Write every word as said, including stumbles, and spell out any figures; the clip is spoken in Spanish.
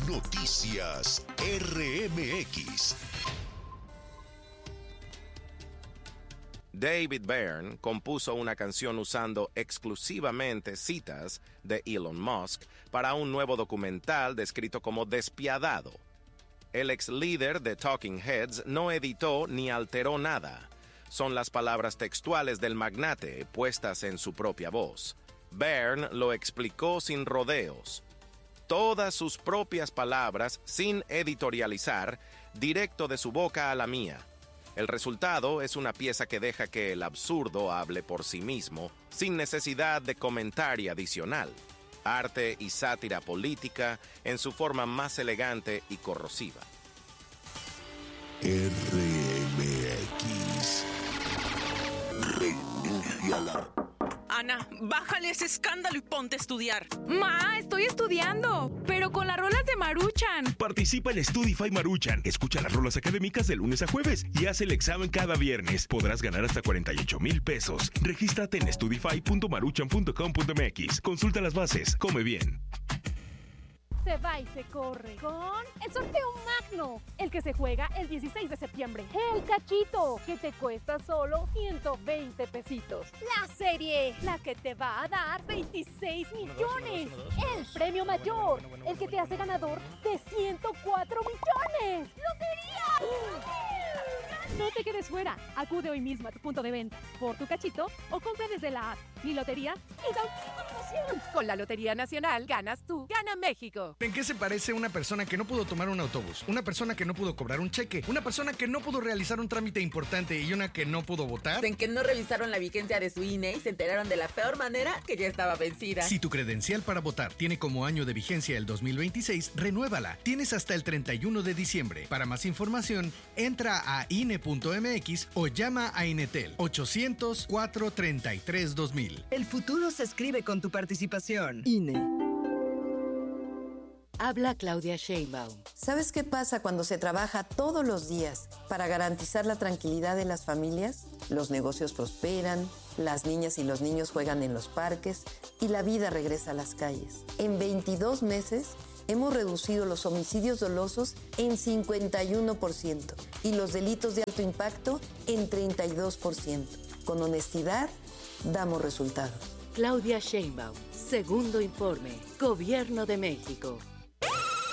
Noticias R M X. David Byrne compuso una canción usando exclusivamente citas de Elon Musk para un nuevo documental descrito como despiadado. El ex líder de Talking Heads no editó ni alteró nada. Son las palabras textuales del magnate puestas en su propia voz. Byrne lo explicó sin rodeos. Todas sus propias palabras, sin editorializar, directo de su boca a la mía. El resultado es una pieza que deja que el absurdo hable por sí mismo, sin necesidad de comentario adicional. Arte y sátira política en su forma más elegante y corrosiva. R M X. Renuncia a la... Ana, bájale ese escándalo y ponte a estudiar. Ma, estoy estudiando, pero con las rolas de Maruchan. Participa en Studify Maruchan. Escucha las rolas académicas de lunes a jueves y haz el examen cada viernes. Podrás ganar hasta cuarenta y ocho mil pesos. Regístrate en studify punto maruchan punto com punto m x. Consulta las bases. Come bien. Se va y se corre con el sorteo magno, el que se juega el dieciséis de septiembre. El cachito, que te cuesta solo ciento veinte pesitos. La serie, la que te va a dar veintiséis millones. El premio mayor, el que te hace ganador de ciento cuatro millones. ¡Lotería! No te quedes fuera. Acude hoy mismo a tu punto de venta por tu cachito o compra desde la app Mi Lotería y da una emoción. Con la Lotería Nacional ganas tú, gana México. ¿En qué se parece una persona que no pudo tomar un autobús? Una persona que no pudo cobrar un cheque, una persona que no pudo realizar un trámite importante y una que no pudo votar. En que no revisaron la vigencia de su I N E y se enteraron de la peor manera que ya estaba vencida. Si tu credencial para votar tiene como año de vigencia el dos mil veintiséis, renuévala. Tienes hasta el treinta y uno de diciembre. Para más información, entra a I N E punto m x o llama a Inetel ochocientos, cuatrocientos treinta y tres, dos mil. El futuro se escribe con tu participación. I N E. Habla Claudia Sheinbaum. ¿Sabes qué pasa cuando se trabaja todos los días para garantizar la tranquilidad de las familias? Los negocios prosperan, las niñas y los niños juegan en los parques y la vida regresa a las calles. En veintidós meses hemos reducido los homicidios dolosos en cincuenta y uno por ciento y los delitos de alto impacto en treinta y dos por ciento. Con honestidad, damos resultados. Claudia Sheinbaum, segundo informe, Gobierno de México.